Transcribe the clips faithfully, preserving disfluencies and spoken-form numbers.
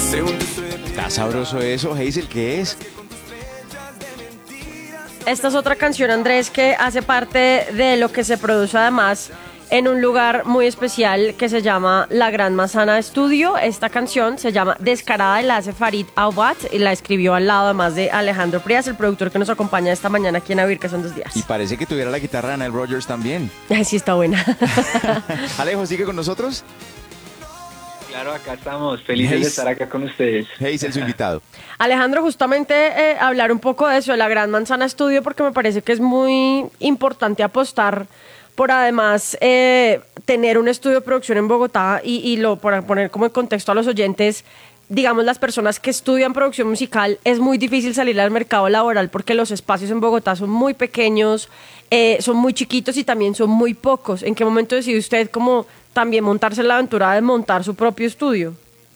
Está sabroso eso, Hazel, ¿qué es? Esta es otra canción, Andrés, que hace parte de lo que se produce además en un lugar muy especial que se llama La Gran Manzana Studio. Esta canción se llama Descarada y la hace Farid Awad y la escribió al lado además de Alejandro Prías, el productor que nos acompaña esta mañana aquí en A Vivir que son dos días. Y parece que tuviera la guitarra de Nile Rodgers también. Ay, sí, está buena. Alejo, ¿sigue con nosotros? Claro, acá estamos, felices Hazel, de estar acá con ustedes. Hazel, su invitado. Alejandro, justamente eh, hablar un poco de eso, de La Gran Manzana Studio, porque me parece que es muy importante apostar por además eh, tener un estudio de producción en Bogotá y, y lo por poner como en contexto a los oyentes, digamos, las personas que estudian producción musical, es muy difícil salir al mercado laboral porque los espacios en Bogotá son muy pequeños, eh, son muy chiquitos y también son muy pocos. ¿En qué momento decide usted como también montarse en la aventura de montar su propio estudio?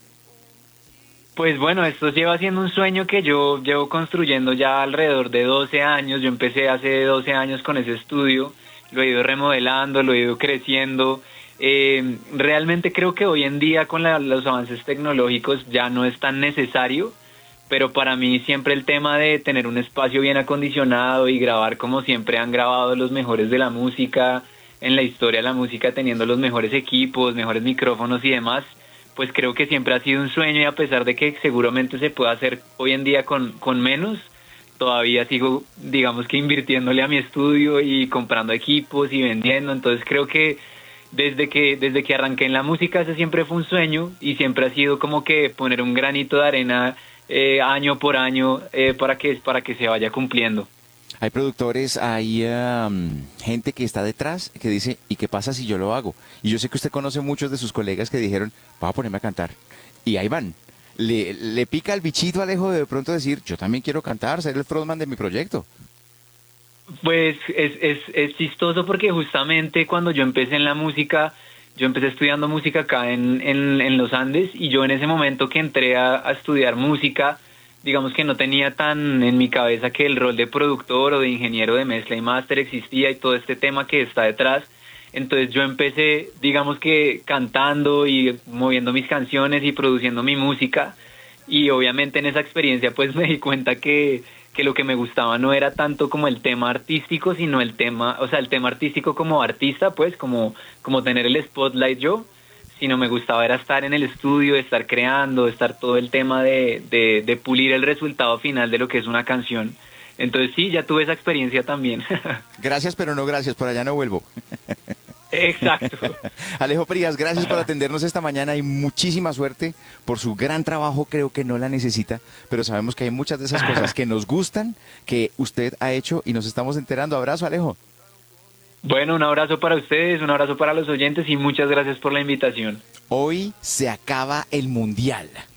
Pues bueno, esto lleva siendo un sueño que yo llevo construyendo ya alrededor de doce años. Yo empecé hace doce años con ese estudio, lo he ido remodelando, lo he ido creciendo. Eh, realmente creo que hoy en día con la, los avances tecnológicos ya no es tan necesario, pero para mí siempre el tema de tener un espacio bien acondicionado y grabar como siempre han grabado los mejores de la música, en la historia de la música, teniendo los mejores equipos, mejores micrófonos y demás, pues creo que siempre ha sido un sueño, y a pesar de que seguramente se puede hacer hoy en día con, con menos, todavía sigo, digamos que invirtiéndole a mi estudio y comprando equipos y vendiendo. Entonces creo que desde que desde que arranqué en la música ese siempre fue un sueño y siempre ha sido como que poner un granito de arena eh, año por año eh, para que para que se vaya cumpliendo. Hay productores, hay um, gente que está detrás que dice, ¿y qué pasa si yo lo hago? Y yo sé que usted conoce muchos de sus colegas que dijeron, voy a ponerme a cantar. Y ahí van. Le, le pica el bichito, Alejo, de pronto decir, yo también quiero cantar, ser el frontman de mi proyecto. Pues es, es, es chistoso porque justamente cuando yo empecé en la música, yo empecé estudiando música acá en, en, en los Andes, y yo en ese momento que entré a, a estudiar música, digamos que no tenía tan en mi cabeza que el rol de productor o de ingeniero de mezcla y máster existía y todo este tema que está detrás. Entonces yo empecé, digamos que cantando y moviendo mis canciones y produciendo mi música, y obviamente en esa experiencia pues me di cuenta que, que lo que me gustaba no era tanto como el tema artístico, sino el tema, o sea, el tema artístico como artista, pues como, como tener el spotlight yo, sino me gustaba era estar en el estudio, estar creando, estar todo el tema de, de, de pulir el resultado final de lo que es una canción. Entonces sí, ya tuve esa experiencia también. Gracias, pero no gracias, por allá no vuelvo. Exacto. Alejo Prías, gracias por atendernos esta mañana y muchísima suerte por su gran trabajo. Creo que no la necesita, pero sabemos que hay muchas de esas cosas que nos gustan, que usted ha hecho y nos estamos enterando. Abrazo, Alejo. Bueno, un abrazo para ustedes, un abrazo para los oyentes y muchas gracias por la invitación. Hoy se acaba el Mundial.